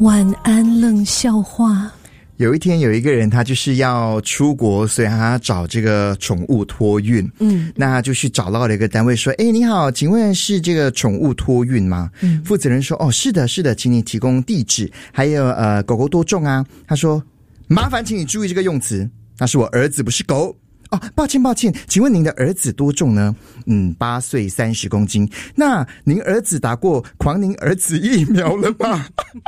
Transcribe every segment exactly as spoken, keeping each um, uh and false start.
晚安冷笑话。 有一天有一个人他就是要出国，所以他找这个宠物托运，嗯，那就去找到了一个单位说，诶，你好，请问是这个宠物托运吗？嗯，负责人说，哦，是的是的，请你提供地址，还有呃狗狗多重啊？他说，麻烦请你注意这个用词，那是我儿子不是狗。哦，抱歉抱歉，请问您的儿子多重呢？嗯，八岁三十公斤。那您儿子打过狂您儿子疫苗了吗？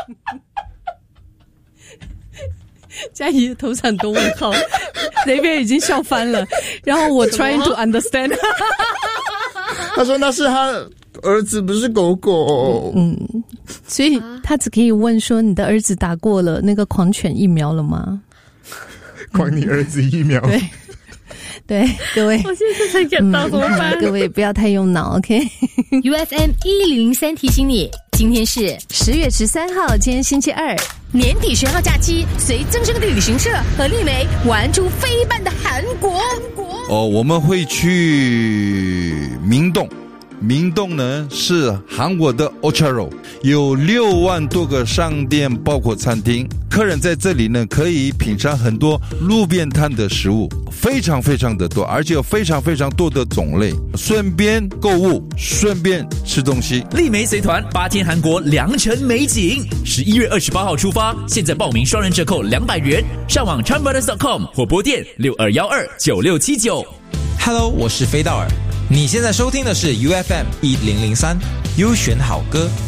嘉怡的头上很多问号，那边已经笑翻了。然后我 trying to understand， 他说那是他儿子，不是狗狗。 嗯，所以他只可以问说你的儿子打过了那个狂犬疫苗了吗？ 狂你儿子疫苗。 对。对，各位， 我现在才感到怎么办？ 嗯、各位不要太用脑 ，OK？U F M 一零零三提醒你，今天是十月十三号，今天星期二， 年底十号假期，随增生的旅行社和丽梅玩出飞半的韩国。 哦，我们会去明洞。明洞呢是韩国的 Ocharo， 有六万多个商店，包括餐厅。客人在这里呢可以品尝很多路边摊的食物，非常非常的多，而且有非常非常多的种类，顺便购物，顺便吃东西。 丽梅随团八天韩国良辰美景，十一月二十八号出发，现在报名双人折扣两百元，上网 chan brothers dot com 或拨电六二一二九六七九。 Hello， 我是飞道尔。你现在收听的是 U F M 一零零三优选好歌。